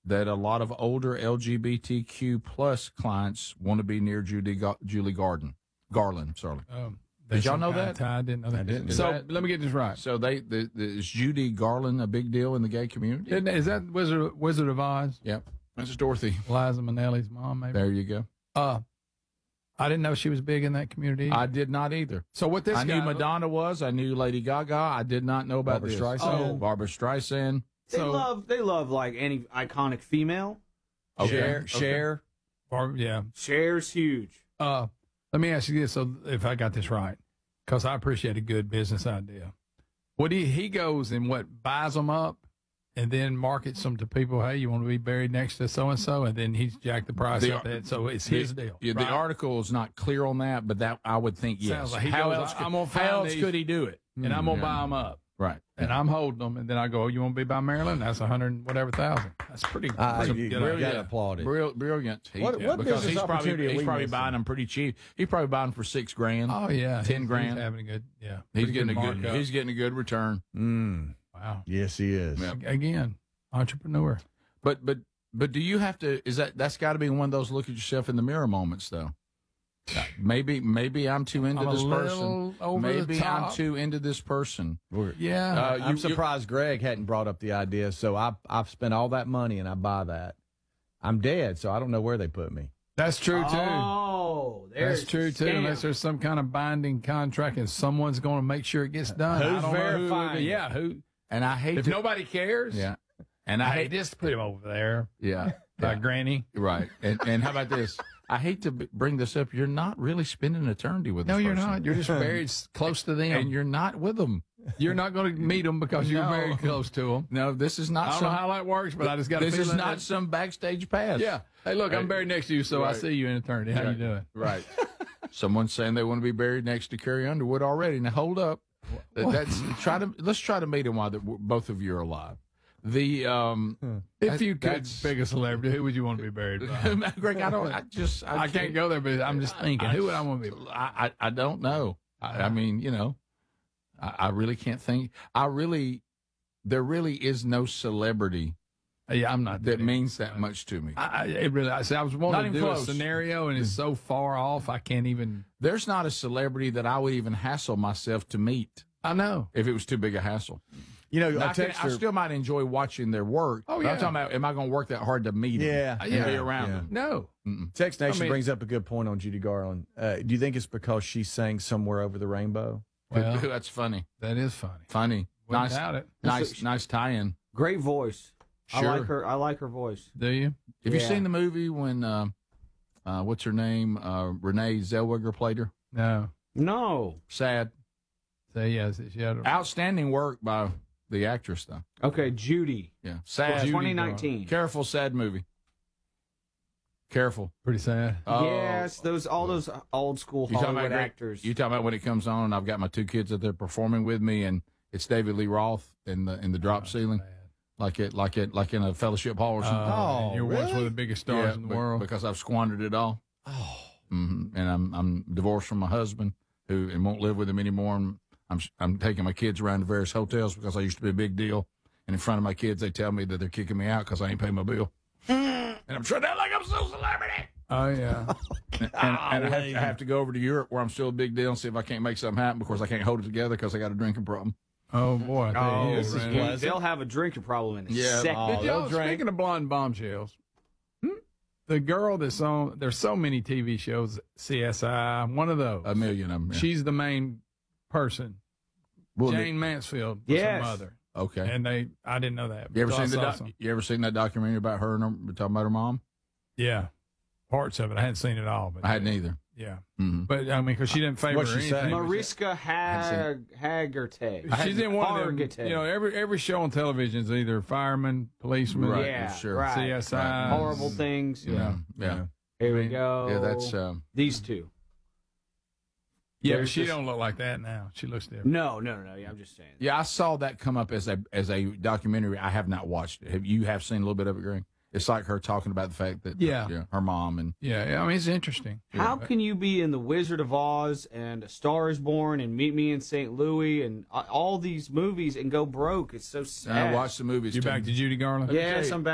that a lot of older LGBTQ plus clients want to be near Julie Garland. Sorry. Did y'all know that? I didn't know that. I didn't. So let me get this right. So is Judy Garland a big deal in the gay community? Is that Wizard of Oz? Yep. That's Dorothy. Liza Minnelli's mom, maybe. There you go. I didn't know she was big in that community. I did not either. So what this I guy knew Madonna was. I knew Lady Gaga. I did not know about Barbra this. Streisand. Oh, Barbra Streisand. They love like any iconic female. Okay. Cher. Yeah. Cher's huge. Let me ask you this, so if I got this right, because I appreciate a good business idea. What he goes and buys them up and then markets them to people, hey, you want to be buried next to so-and-so, and then he's jacked the price up that, so it's his deal. Yeah, right? the article is not clear on that, but that I would think yes. Sounds like how else could he do it? And I'm going to buy them up. Right. And I'm holding them, and then I go, oh, you want to be by Maryland? That's 100 whatever thousand. That's pretty good. You got to applaud it. Brilliant. What because business he's opportunity probably, are we buying missing? them pretty cheap. He's probably buying them for $6,000. Oh yeah, 10 grand. He's having a good, yeah. He's pretty getting markup. He's getting a good return. Wow. Yes, he is. Yeah. Again, entrepreneur. But do you have to? That's got to be one of those look at yourself in the mirror moments, though. Maybe I'm too into this person. Maybe I'm too into this person. Yeah. I'm surprised Greg hadn't brought up the idea. So I've spent all that money and I buy that. I'm dead, so I don't know where they put me. That's true too. Oh, that's true too. Unless there's some kind of binding contract and someone's going to make sure it gets done. Who's verifying? Who? And I hate if nobody cares. Yeah. And I hate just put him over there. Yeah. By Granny. Right. And how about this? I hate to bring this up. You're not really spending an eternity with this person. No, you're not. You're just buried close to them. And you're not with them. You're not going to meet them because you're very close to them. No, this is not I don't know how that works, but I just got This is not some backstage pass. Yeah. Hey, look, I'm buried next to you, so I see you in eternity. How you doing? Right. Someone's saying they want to be buried next to Carrie Underwood already. Now, hold up. Let's try to meet him while both of you are alive. If you could pick a celebrity, who would you want to be buried by? Greg, I can't go there, but I'm just thinking, who would I want to be? I don't know. I mean, I really can't think. There really is no celebrity. Yeah, I'm not. That means that much to me. I was wanting to do a scenario, and it's so far off, I can't even. There's not a celebrity that I would even hassle myself to meet. I know. If it was too big a hassle. I still might enjoy watching their work. Oh, yeah. I'm talking about, am I going to work that hard to meet them? And be around them? No. Text Nation brings up a good point on Judy Garland. Do you think it's because she sang Somewhere Over the Rainbow? Well, that's funny. That is funny. Funny. Wouldn't doubt it. Nice tie-in. Great voice. Sure. I like her voice. Do you? Have you seen the movie when, what's her name? Renee Zellweger played her? No. Sad. So, yes. She had outstanding work by the actress, though. Okay, Judy. Yeah. Sad. 2019. Careful, sad movie. Careful. Pretty sad. Yes, all those old school Hollywood actors. You talking about when it comes on, and I've got my two kids that they're performing with me, and it's David Lee Roth in the drop ceiling, like in a fellowship hall or something. You're once one of the biggest stars in the world because I've squandered it all. And I'm divorced from my husband and won't live with him anymore. And I'm taking my kids around to various hotels because I used to be a big deal. And in front of my kids, they tell me that they're kicking me out because I ain't paying my bill. And I'm trying to act like I'm still a celebrity. Oh, yeah. and I have to go over to Europe where I'm still a big deal and see if I can't make something happen because I can't hold it together because I got a drinking problem. Oh, boy. They'll have a drinking problem in a second. Speaking of blonde bombshells, the girl that's on, there's so many TV shows, CSI, one of those. A million of them. Yeah. She's the main person. Jane Mansfield was her mother. Okay. And I didn't know that. You ever seen that documentary about her and talking about her mom? Yeah. Parts of it. I hadn't seen it all. But I hadn't either. Yeah. Mm-hmm. But, I mean, because she didn't favor anything. Mariska Hargitay. She's in one of them. Every show on television is either fireman, policeman, CSI. Horrible things. Yeah. Here we go. Yeah, that's these two. Yeah, but she don't look like that now. She looks different. No. Yeah, I'm just saying. Yeah, I saw that come up as a documentary. I have not watched it. You have seen a little bit of it, Greg? It's like her talking about the fact that her mom and I mean, it's interesting. How can you be in The Wizard of Oz and A Star Is Born and Meet Me in St. Louis and all these movies and go broke? It's so sad. I watched the movies. You back to Judy Garland? Yes, I'm back.